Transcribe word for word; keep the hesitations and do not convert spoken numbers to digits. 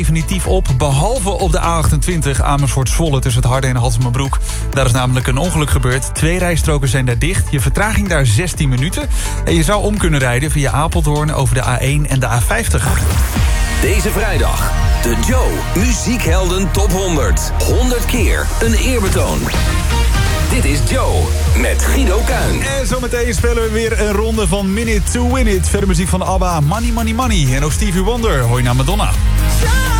definitief op, behalve op de A achtentwintig Amersfoort-Zwolle tussen het Harde en Haltemerbroek. Daar is namelijk een ongeluk gebeurd. Twee rijstroken zijn daar dicht. Je vertraging daar zestien minuten. En je zou om kunnen rijden via Apeldoorn over de A één en de A vijftig. Deze vrijdag, de Joe Muziekhelden Top honderd. honderd keer een eerbetoon. Dit is Joe met Guido Kuin. En zometeen spelen we weer een ronde van Minute to Win It. Verder muziek van ABBA, Money Money Money. En ook Stevie Wonder, hoor je naar Madonna.